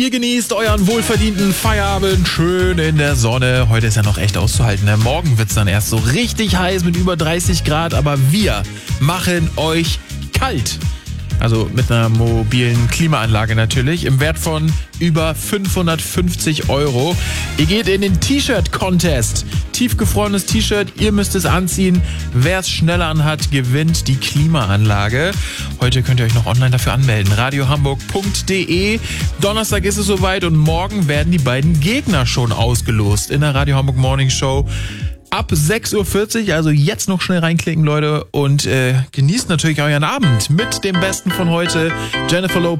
Ihr genießt euren wohlverdienten Feierabend schön in der Sonne. Heute ist ja noch echt auszuhalten. Morgen wird es dann erst so richtig heiß mit über 30 Grad. Aber wir machen euch kalt. Also mit einer mobilen Klimaanlage natürlich. Im Wert von über 550 €. Ihr geht in den T-Shirt-Contest. Tiefgefrorenes T-Shirt, ihr müsst es anziehen. Wer es schneller anhat, gewinnt die Klimaanlage. Heute könnt ihr euch noch online dafür anmelden. radiohamburg.de. Donnerstag ist es soweit und morgen werden die beiden Gegner schon ausgelost in der Radio Hamburg Morning Show. Ab 6:40 Uhr, also jetzt noch schnell reinklicken, Leute. Und genießt natürlich euren Abend mit dem Besten von heute. Jennifer Lopez.